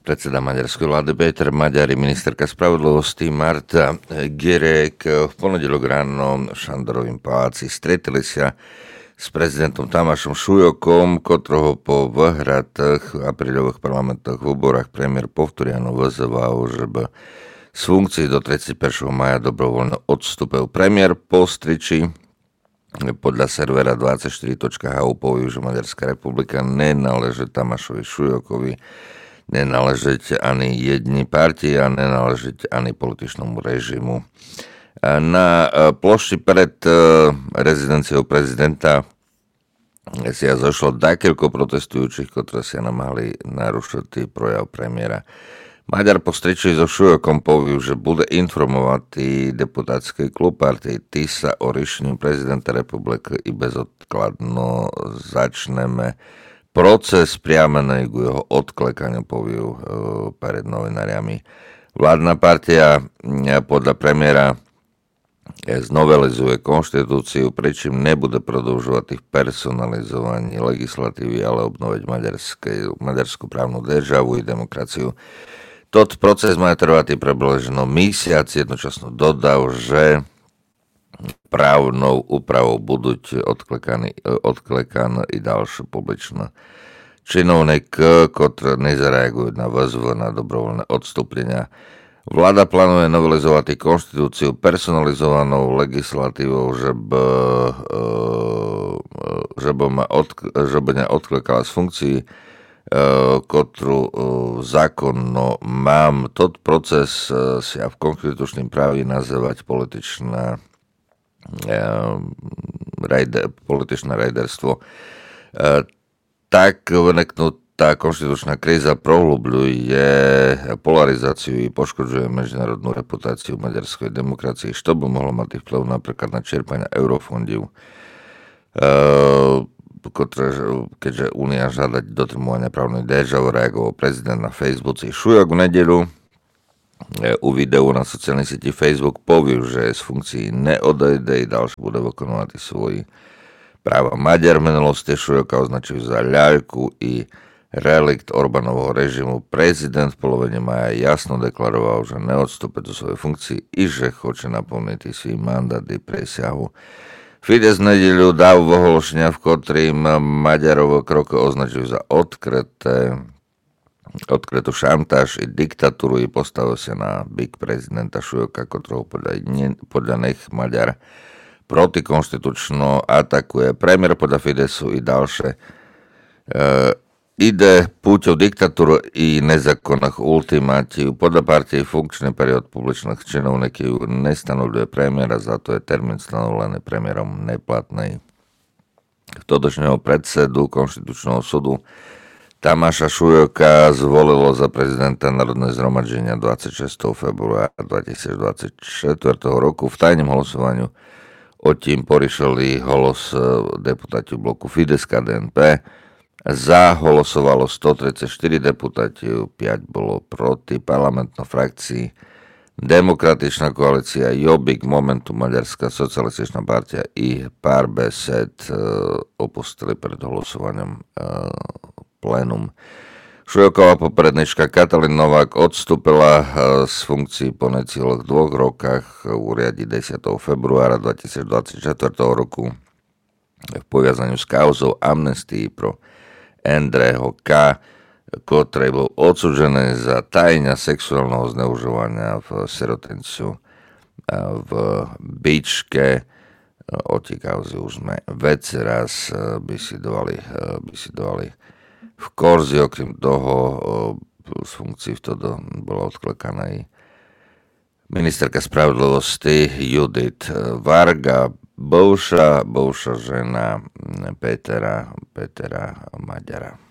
Predseda maďarskej vlády Péter Magyar, ministerka spravodlivosti Marta Györek v ponedeľok ráno v Šandorovým paláci stretli sa s prezidentom Tamášom Šujokom, ktorého po vyhratých apríľových parlamentných voľbách premiér Povtoriano vyzval, že by z funkcií do 31. maja dobrovoľne odstúpil. Premiér Postriči podľa servera 24.hu povedal, že Maďarská republika nenáleží Tamášovi Šujokovi, nenáležiť ani jednej partii a nenáležiť ani političnému režimu. Na plošti pred rezidenciou prezidenta si zašlo dakeľko protestujúcich, ktorí si namáhali narušiť projav premiéra. Maďar Postriči so Šujokom povedal, že bude informovať deputátsky klub partii TISA o riešení prezidenta republiky i bezodkladno začneme proces priamený k jeho odklekaniu, povedal pred novinariami. Vládna partia podľa premiéra znovelizuje konštitúciu, pričím nebude produžovať tých personalizovaní legislatívy, ale obnoviť maďarskú právnu državu i demokraciu. Tot proces má trvať približno mesiac, jednočasno dodal, že právnou úpravou budú odklekané i ďalšie publičné činovníky, ktoré nezareagujú na výzvu na dobrovoľné odstúpenia. Vláda plánuje novelizovať konštitúciu personalizovanou legislatívou, že by neodklekala z funkcií, ktorú zákonno mám. Tot proces si v konštitučným práve nazývať političné rajderstvo. Tak vniknutá konštitučná kríza prohlubľuje polarizáciu i poškodzuje medzinárodnú reputáciu maďarskej demokracie, čo by mohlo mať vplyv napríklad na čerpanie eurofondov, keďže Únia žiadať dotrmovania právnej državy, reagoval prezident na Facebooku. Šujok v nedeľu u videu na sociálnej sieti Facebook povedal, že z funkcií neodejde i ďalšie bude vykonávať svoji práva. Maďar v minulosti Šujoka označil za ľaľku i relikt Orbánovho režimu. Prezident v polovine maja jasno deklaroval, že neodstúpi do svojej funkcii i že chce naplniť svoj mandát i presiahu. Fides v nedeľu dal vyhlásenia, v ktorým Maďarov kroky označil za odkrytú šantáž i diktatúru i postavil sa na byk prezidenta Šujoka, ktorého podľa nich Maďar protikonštitučno atakuje. Premiér podľa Fidesu i ďalšie ide púťou diktatúru i nezákonných ultimátív. Podľa partie funkčný periód publičných činovníkov nestanovuje premiéra, za to je termín stanovený premiérom neplatný. Vtodočného predsedu Konštitučného súdu Tamáša Šujoka zvolilo za prezidenta Národné zhromaždenia 26. februára 2024 roku. V tajnom hlasovaniu o tým porišeli hlas deputáti bloku Fides KDNP. Za hlasovalo 134 deputáti, 5 bolo proti. Parlamentná frakcia Demokratičná koalícia, Jobbik, Momentum, Maďarská socialističná partia i pár besed opustili pred hlasovaním plénum. Šujoková poprednička Katalin Novák odstúpila z funkcií po necieľých 2 rokoch v úrade 10. februára 2024 roku v poviazaní s kauzou amnestii pro Andreho K., ktorý bol odsúdený za tajne sexuálneho zneužívania v sirotencu v Bičke. O tej kauze už sme veci raz bisidovali v Korzi. Okrem toho z funkcií vtedy bola odklekaná i ministerka spravodlivosti Judith Varga, bivša žena Pétera Magyara.